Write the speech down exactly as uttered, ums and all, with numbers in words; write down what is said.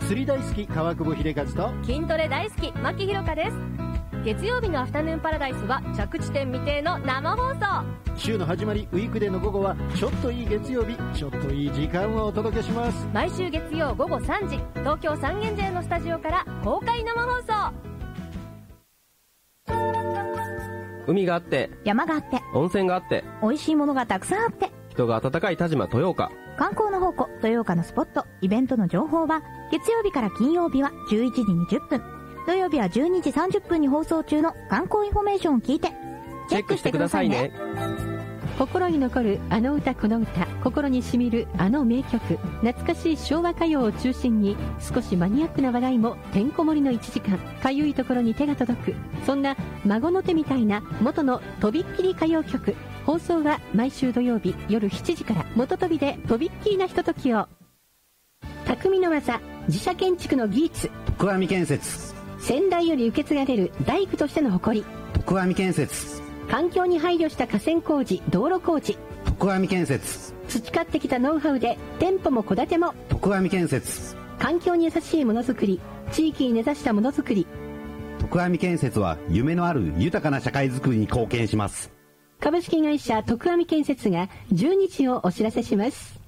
釣り大好き川久保秀和と筋トレ大好き牧ひろ香です。月曜日のアフタヌーンパラダイスは着地点未定の生放送。 週の始まりウィークデーの午後はちょっといい月曜日、ちょっといい時間をお届けします。 毎週月曜午後さんじ、東京三軒茶屋のスタジオから公開生放送。 海があって山があって温泉があって美味しいものがたくさんあって、 人が温かい田島豊岡。 観光の宝庫豊岡のスポットイベントの情報は月曜日から金曜日はじゅういちじにじゅっぷん、土曜日はじゅうにじさんじゅっぷんに放送中の観光インフォメーションを聞いてチェックしてくださいね。 心に残るあの歌この歌、心にしみるあの名曲、懐かしい昭和歌謡を中心に少しマニアックな話題もてんこ盛りのいちじかん。かゆいところに手が届く、そんな孫の手みたいな元のとびっきり歌謡曲。放送は毎週土曜日夜しちじから。元飛びでとびっきりなひとときを。匠の技、自社建築の技術、 徳網建設。 先代より受け継がれる大工としての誇り、 徳網建設。 環境に配慮した河川工事、道路工事、 徳網建設。 培ってきたノウハウで店舗も戸建ても、 徳網建設。 環境に優しいものづくり、地域に根ざしたものづくり。 徳網建設は夢のある豊かな社会づくりに貢献します。 株式会社徳網建設がじゅうにちをお知らせします。